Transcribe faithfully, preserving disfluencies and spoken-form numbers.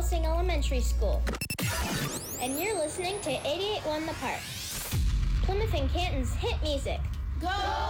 Wellsing Elementary School. And you're listening to eighty-eight point one The Park, Plymouth and Canton's hit music. Go